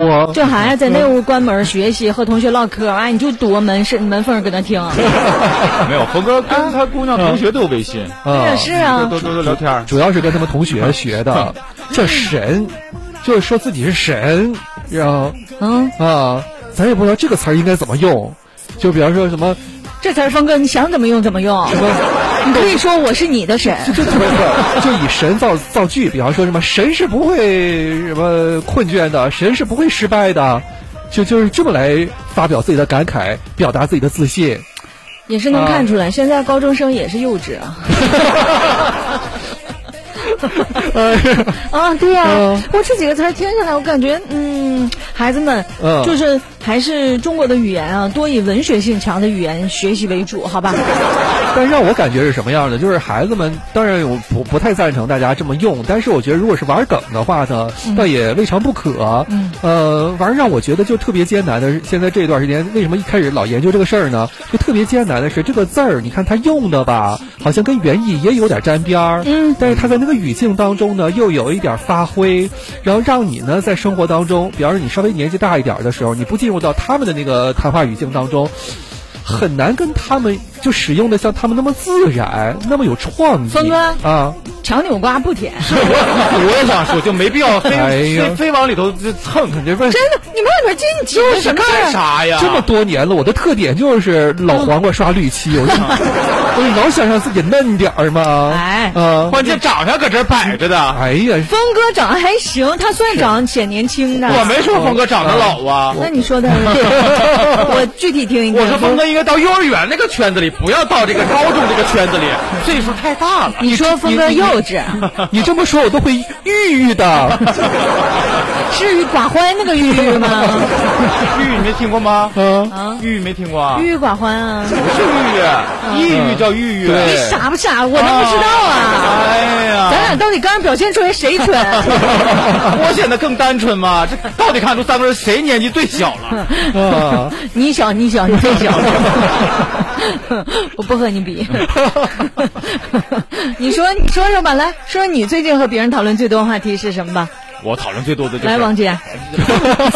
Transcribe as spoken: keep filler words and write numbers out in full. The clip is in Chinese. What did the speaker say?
说。 这孩子在那屋关门学习，和同学唠嗑，哎，你就夺门是门缝跟他听。 没有，峰哥跟他姑娘同学都有微信， 也是啊， 都都都聊天， 主要是跟他们同学学的，叫神，就是说自己是神，然后嗯啊，咱也不知道这个词儿应该怎么用，就比方说什么。 这词儿，峰哥，你想怎么用怎么用。你可以说我是你的神， 就就就以神造造句，比方说什么神是不会什么困倦的，神是不会失败的，就就是这么来发表自己的感慨，表达自己的自信。 也是能看出来，啊、现在高中生也是幼稚啊。啊，对呀、啊嗯，我这几个词儿听下来，我感觉，嗯，孩子们，嗯，就是还是中国的语言啊，多以文学性强的语言学习为主，好吧？ 但让我感觉是什么样的？就是孩子们，当然我不不太赞成大家这么用，但是我觉得如果是玩梗的话呢，嗯、倒也未尝不可。嗯，呃，玩让我觉得就特别艰难的，现在这段时间为什么一开始老研究这个事儿呢？就特别艰难的是这个字儿，你看它用的吧，好像跟原意也有点沾边儿，嗯，但是它在那个语境当中呢，又有一点发挥，然后让你呢在生活当中，比方说你稍微年纪大一点的时候，你不进入到他们的那个谈话语境当中，很难跟他们就使用的像他们那么自然，那么有创意。 峰哥啊， 强扭瓜不甜。 是我我也想说，就没必要非、 哎、 非非往里头蹭，肯定问。 真的，你们里边进去就是干啥呀？ 这么多年了，我的特点就是老黄瓜刷绿漆，我就我老想让自己嫩点儿嘛。 哎， 啊， 关键长相搁这摆着的。 哎呀， 峰哥长得还行，他算长显年轻的。 我没说峰哥长得老啊。 那你说的，我具体听一听。 我说峰哥应该到幼儿园那个圈子里，不要到这个高中这个圈子里，岁数太大了。 你说峰哥幼稚， 你这么说我都会郁郁的。 是郁寡欢那个郁郁吗？ 郁郁你没听过吗？ 嗯啊， 郁郁没听过啊？ 郁郁寡欢啊， 不是郁郁，抑郁叫郁郁。 你傻不傻？我能不知道啊？ 哎呀， 咱俩到底刚刚表现出来谁蠢？ 我显得更单纯嘛？这到底看出三个人谁年纪最小了？ 啊， 你小，你小，你最小。我不和你比。你说，你说说吧，来说说你最近和别人讨论最多的话题是什么吧？ 我讨论最多的就是来，王姐。